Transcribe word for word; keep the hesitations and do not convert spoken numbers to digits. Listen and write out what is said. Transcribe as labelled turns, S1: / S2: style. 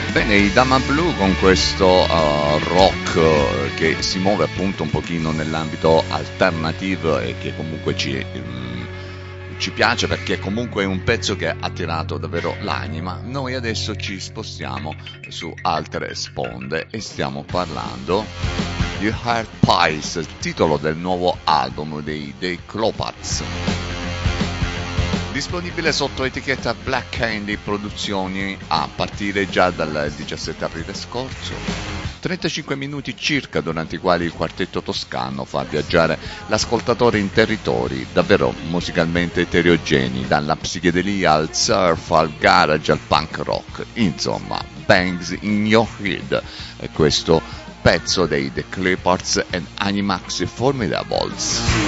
S1: Bene, i Dama Blue con questo uh, rock uh, che si muove appunto un pochino nell'ambito alternativo e che comunque ci, um, ci piace perché comunque è un pezzo che ha tirato davvero l'anima. Noi adesso ci spostiamo su altre sponde e stiamo parlando di Heart Pies, titolo del nuovo album dei, dei Clopats. Disponibile sotto etichetta Black Candy Produzioni a partire già dal diciassette aprile scorso. trentacinque minuti circa durante i quali il quartetto toscano fa viaggiare l'ascoltatore in territori davvero musicalmente eterogenei, dalla psichedelia al surf, al garage, al punk rock, insomma, bangs in your head. E questo pezzo dei The Clipparts and Animax Formidables.